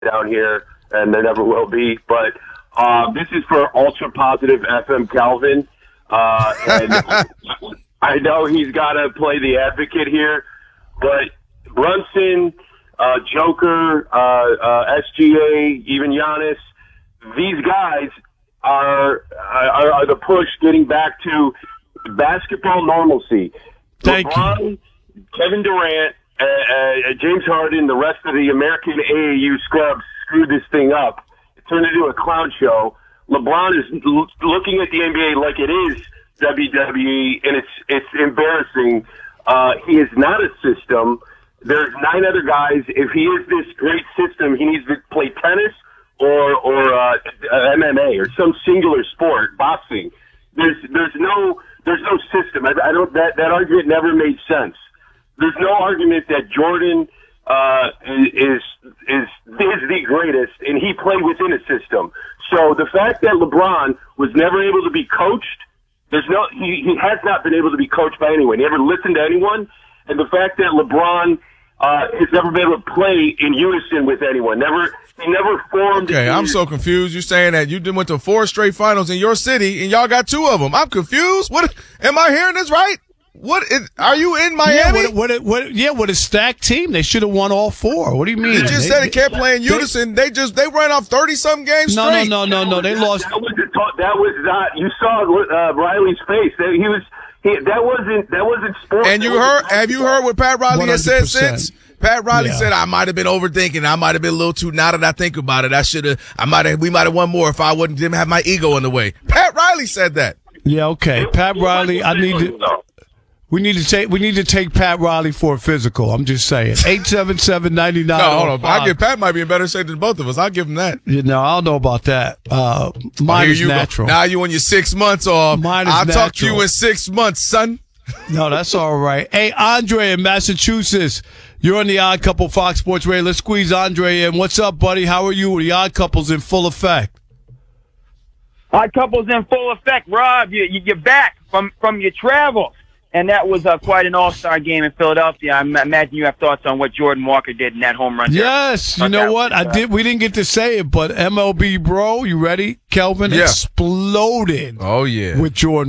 down here, and there never will be. But this is for Ultra Positive FM Calvin. And I know he's got to play the advocate here, but Brunson, Joker, SGA, even Giannis, these guys are the push getting back to basketball normalcy. Thank LeBron, you. Kevin Durant, James Harden, the rest of the American AAU scrubs screwed this thing up. It turned into a clown show. LeBron is looking at the NBA like it is WWE, and it's embarrassing. He is not a system. There's 9 other guys. If he is this great system, he needs to play tennis or MMA or some singular sport, boxing. There's no system. I don't. That argument never made sense. There's no argument that Jordan is the greatest, and he played within a system. So the fact that LeBron was never able to be coached, he has not been able to be coached by anyone. He never listened to anyone, and the fact that LeBron has never been able to play in unison with anyone. He never formed. Okay, I'm so confused. You're saying that you went to 4 straight finals in your city, and y'all got 2 of them. I'm confused. What? Am I hearing this right? Are you in Miami? With a stacked team, they should have won all 4. What do you mean? You just said it can't play in unison. They ran off 30-something games straight. No. They lost. That was not. You saw Riley's face. That wasn't sports. And have you heard what Pat Riley has said since? Pat Riley said, I might have been overthinking. I might have been a little too, now that I think about it, we might have won more if I didn't have my ego in the way. Pat Riley said that. Yeah, okay. Pat Riley, we need to take Pat Riley for a physical. I'm just saying. 877-99. No, hold on. Pat might be in better shape than both of us. I'll give him that. I don't know about that. Mine is natural. Now you on your 6 months off. Mine is I'll natural. talk to you in 6 months, son. No, that's all right. Hey, Andre in Massachusetts. You're on the Odd Couple Fox Sports Radio. Let's squeeze Andre in. What's up, buddy? How are you? The Odd Couple's in full effect. Odd Couple's in full effect. Rob, you're back from your travels. And that was quite an all-star game in Philadelphia. I imagine you have thoughts on what Jordan Walker did in that home run. Yes, you know what? We didn't get to say it, but MLB Bro, you ready? Kelvin exploded. Oh, yeah. With Jordan